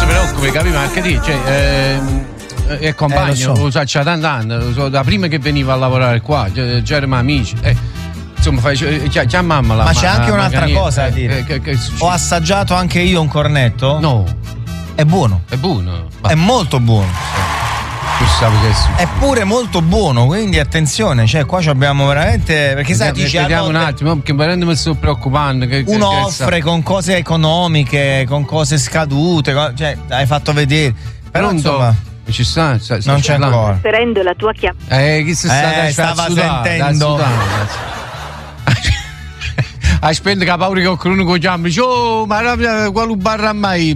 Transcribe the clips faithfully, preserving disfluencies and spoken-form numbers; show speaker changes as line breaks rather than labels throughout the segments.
si preoccupi, capi? Ma che dici? Cioè, ehm, è compagno, eh, lo, so. lo so, c'ha tanti anni, lo so, da prima che veniva a lavorare qua, c'erano amici. Eh, insomma, chiamamma la
Ma c'è anche un'altra cosa da dire. Eh, che, che Ho assaggiato anche io un cornetto.
No.
È buono.
È buono.
Ma... È molto buono. È pure molto buono, quindi attenzione, cioè qua abbiamo veramente, perché sai, dici
vediamo un attimo, perché veramente mi sto preoccupando che,
uno
che
offre che con cose economiche, con cose scadute, cioè hai fatto vedere, però
Pronto?
Insomma
ci sta, sta, sta
non c'è ancora.
Trasferendo la tua chiamata.
Eh, chi si sta
eh, stava sentendo.
Aspetta che ha paura che qualcuno con chiama, dice, oh, ma quale barra mai?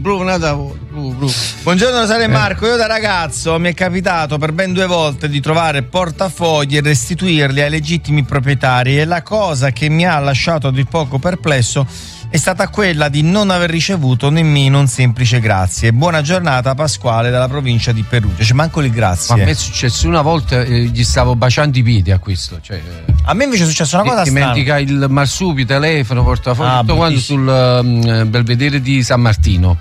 Buongiorno Rosario e Marco, io da ragazzo mi è capitato per ben due volte di trovare portafogli e restituirli ai legittimi proprietari, e la cosa che mi ha lasciato di poco perplesso è stata quella di non aver ricevuto nemmeno un semplice grazie. Buona giornata, Pasquale dalla provincia di Perugia. Cioè, manco il grazie.
Ma a me è successo una volta, eh, gli stavo baciando i piedi a questo. Cioè, eh,
a me invece è successa una cosa
strana. Dimentica il marsupio, telefono, portafoglio, ah, tutto quanto sul um, Belvedere di San Martino.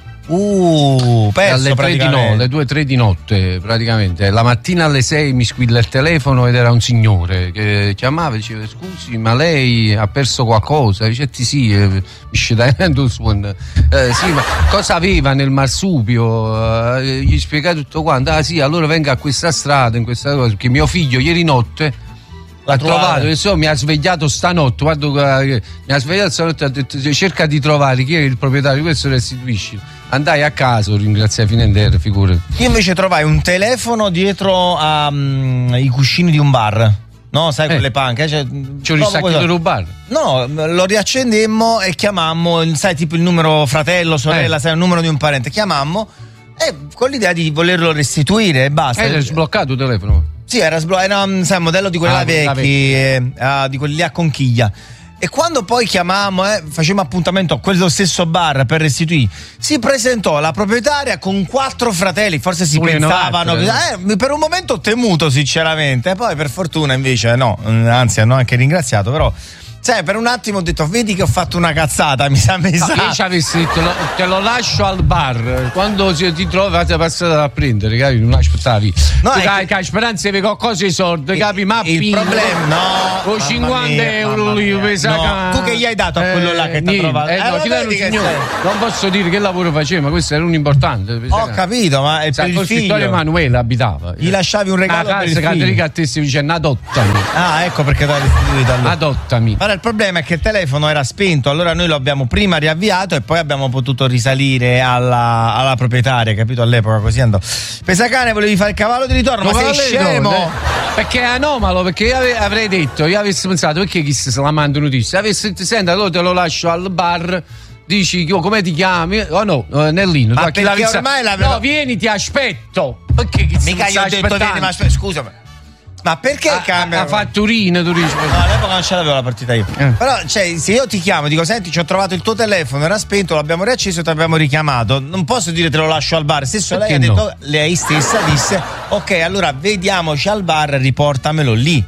Uh, perso
alle tre di no, alle due tre di notte praticamente. La mattina alle sei mi squilla il telefono ed era un signore che chiamava e diceva: scusi, ma lei ha perso qualcosa? Dice: sì, eh, mi scendendo eh, sì, ma cosa aveva nel marsupio? Eh, gli spiega tutto quanto. Ah sì, allora venga a questa strada, in questa cosa, perché mio figlio ieri notte l'ha trovato, insomma, mi ha svegliato stanotte, guarda, mi ha svegliato stanotte, ha detto: cerca di trovare chi è il proprietario di questo, restituisci. Andai a casa, ringraziai Finender, figurati.
Io invece trovai un telefono dietro ai um, cuscini di un bar. No, sai, eh. quelle panche. Cioè,
C'è un risacchito di bar?
No, lo riaccendemmo e chiamammo, sai, tipo il numero fratello, sorella, eh. sai, il numero di un parente. Chiamammo e con l'idea di volerlo restituire e basta.
Eh, era sbloccato il telefono?
Sì, era sbloccato, era un, sai, un modello di quelli ah, vecchi, eh, uh, di quelli lì a conchiglia. E quando poi chiamammo, eh, facevamo appuntamento a quello stesso bar per restituire, si presentò la proprietaria con quattro fratelli, forse si Pure pensavano, eh, per un momento ho temuto sinceramente, poi per fortuna invece no, anzi hanno anche ringraziato, però sai, per un attimo ho detto: vedi che ho fatto una cazzata, mi sa messa.
No, io ci avessi detto: lo, te lo lascio al bar, quando ti trovi fate passare a prendere, capi? Non aspettavi. No, tu hai che... speranza di qualcosa di sordi, capi? Ma
il
pino,
problema no,
o cinquanta euro io pensa
no.
che...
Tu che gli hai dato a quello là che
eh,
ti ha trovato?
Eh, no,
eh,
ti dai un signore. Non posso dire che lavoro faceva, ma questo era un importante.
Ho capito, ma è per il figlio.
Vittorio Emanuele abitava.
Gli lasciavi un regalo
a
per
casa,
il figlio.
Caterica a te si dice: adottami.
Ah, ecco perché te l'hai restituito allora.
Adottami.
Allora il problema è che il telefono era spento, allora noi lo abbiamo prima riavviato e poi abbiamo potuto risalire alla, alla proprietaria, capito? All'epoca così andò. Pesacane, volevi fare il cavallo di ritorno, ma sei scemo?
Eh, perché è anomalo, perché io ave, avrei detto, io avessi pensato: perché chi se la manda notizia? Avessi detto: senti, allora te lo lascio al bar, dici come ti chiami? Oh no, Nellino.
Ma perché
la
ormai l'avevo...
No, vieni, ti aspetto. Perché chi
mica gli ho detto vieni, ma aspetta, scusa. Ma perché
ah,
cambia?
La fatturina, tu dici?
No, all'epoca non ce l'avevo la partita io. Eh. Però, cioè, se io ti chiamo, dico: senti, ci ho trovato il tuo telefono, era spento, l'abbiamo riacceso e ti abbiamo richiamato. Non posso dire te lo lascio al bar. Stesso perché lei ha detto, no? Lei stessa disse: ok, allora vediamoci al bar, riportamelo lì.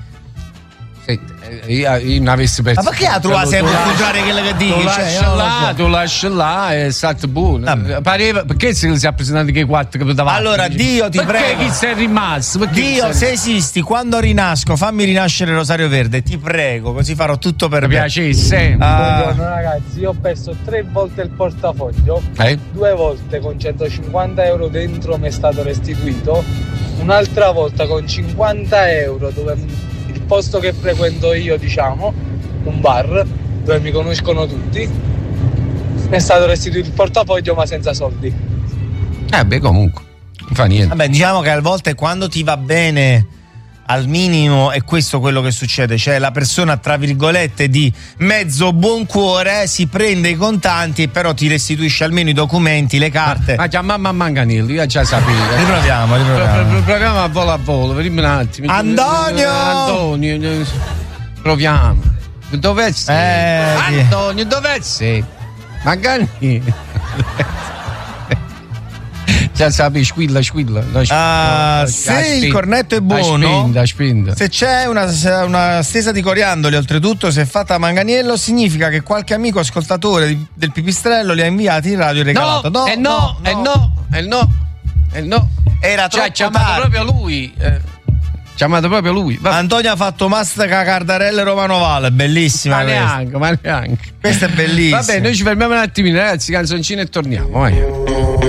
Io, io non avessi perso.
Ma perché la trova sempre a mangiare quello che dici?
Tu
cioè,
lasci là, tu lasci là, è stato buono. Ah, pareva, perché se si è presentato che quattro che davanti?
Allora, Dio ti
perché
prego.
Perché chi sei rimasto? Perché
Dio, se esisti, quando rinasco, fammi rinascere Rosario Verde, ti prego, così farò tutto per
mi
me.
piacesse.
Ah. Buongiorno ragazzi, io ho perso tre volte il portafoglio,
eh?
due volte con centocinquanta euro dentro mi è stato restituito, un'altra volta con cinquanta euro dove il posto che frequento io, diciamo, un bar dove mi conoscono tutti, mi è stato restituito il portafoglio ma senza soldi.
Eh beh, comunque non fa niente.
Vabbè, diciamo che a volte quando ti va bene al minimo è questo quello che succede, cioè la persona tra virgolette di mezzo buon cuore si prende i contanti però ti restituisce almeno i documenti, le carte.
Ma già mamma Manganelli, io già sapevo.
Riproviamo, riproviamo.
Proviamo a volo a volo, vediamo un attimo.
Antonio!
Antonio, proviamo. Dove sei?
Eh,
Antonio, dove sei? Manganelli. Già sapi, squilla, squilla.
Ah, uh, se spinta, il cornetto è buono,
spinta, spinta.
Se c'è una, una stesa di coriandoli, oltretutto, se è fatta a manganiello, significa che qualche amico ascoltatore del Pipistrello li ha inviati in radio e regalato.
No, no, eh no, no, eh no. è il no, è il no.
Era
cioè,
troppo
ha chiamato
tardi.
proprio lui. Eh. Chiamato proprio lui. Vabbè.
Antonio ha fatto Mastica Cardarelle Romano Valle, bellissima.
Ma
questa.
neanche, ma neanche.
Questa è bellissima.
Vabbè, noi ci fermiamo un attimino, ragazzi, canzoncino e torniamo. Vai.